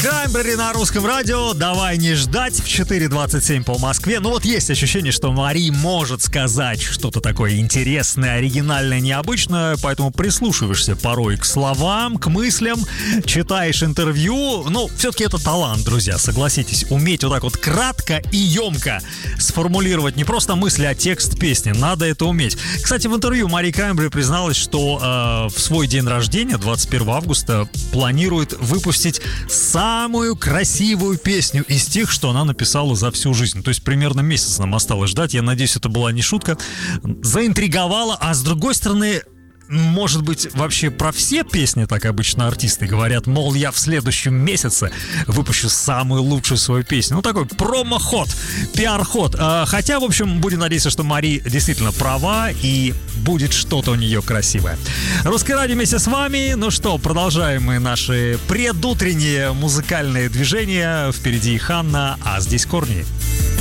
Краймбрери на русском радио. Давай не ждать в 4:27 по Москве. Ну вот есть ощущение, что Мари может сказать что-то такое интересное, оригинальное, необычное, поэтому прислушиваешься порой к словам, к мыслям, читаешь интервью. Ну, все-таки это талант, друзья, согласитесь. Уметь вот так вот кратко и емко сформулировать не просто мысли, а текст песни. Надо это уметь. Кстати, в интервью Мари Краймбрери призналась, что в свой день рождения, 21 августа, планирует выпустить самую красивую песню из тех, что она написала за всю жизнь. То есть примерно месяц нам осталось ждать. Я надеюсь, это была не шутка. Заинтриговала, а с другой стороны, может быть, вообще про все песни так обычно артисты говорят, мол, я в следующем месяце выпущу самую лучшую свою песню. Ну, такой промо-ход, пиар-ход. Хотя, в общем, будем надеяться, что Мари действительно права и будет что-то у нее красивое. Русское радио вместе с вами. Ну что, продолжаем мы наши предутренние музыкальные движения. Впереди Ханна, а здесь Корни.